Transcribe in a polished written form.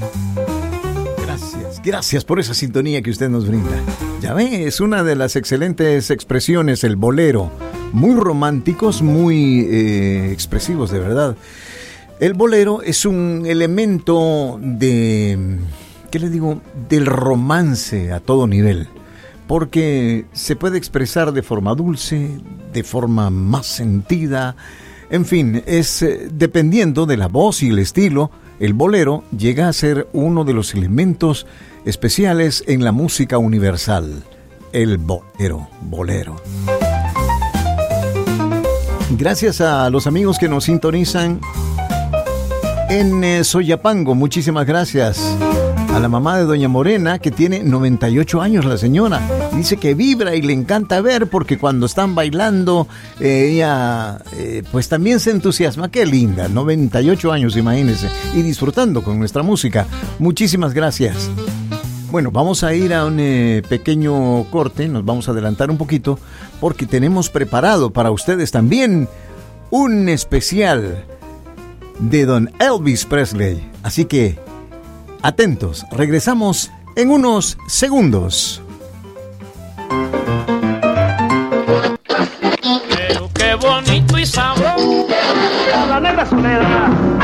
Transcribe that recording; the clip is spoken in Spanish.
Gracias por esa sintonía que usted nos brinda. Ya ve, es una de las excelentes expresiones, el bolero. Muy románticos, muy expresivos, de verdad. El bolero es un elemento de, ¿qué le digo?, del romance a todo nivel. Porque se puede expresar de forma dulce, de forma más sentida. En fin, es dependiendo de la voz y el estilo. El bolero llega a ser uno de los elementos especiales en la música universal. El bolero. Gracias a los amigos que nos sintonizan en Soyapango, muchísimas gracias. A la mamá de doña Morena, que tiene 98 años la señora. Dice que vibra y le encanta ver porque cuando están bailando, ella pues también se entusiasma. Qué linda, 98 años, imagínense. Y disfrutando con nuestra música. Muchísimas gracias. Bueno, vamos a ir a un pequeño corte, nos vamos a adelantar un poquito, porque tenemos preparado para ustedes también un especial de don Elvis Presley. Así que atentos, regresamos en unos segundos. Pero qué bonito y sabroso. La negra sonera.